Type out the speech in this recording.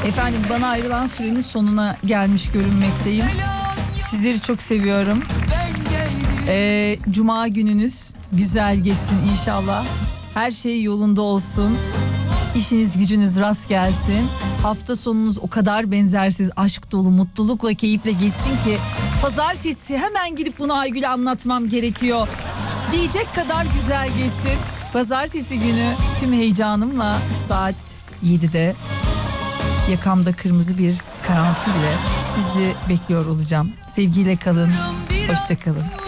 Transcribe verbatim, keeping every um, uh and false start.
Efendim, bana ayrılan sürenin sonuna gelmiş görünmekteyim. Sizleri çok seviyorum. Ee, Cuma gününüz güzel geçsin inşallah. Her şey yolunda olsun. İşiniz gücünüz rast gelsin. Hafta sonunuz o kadar benzersiz, aşk dolu, mutlulukla, keyifle geçsin ki pazartesi hemen gidip bunu Aygül'e anlatmam gerekiyor diyecek kadar güzel geçsin. Pazartesi günü tüm heyecanımla saat yedide yakamda kırmızı bir karanfille sizi bekliyor olacağım. Sevgiyle kalın, hoşça kalın.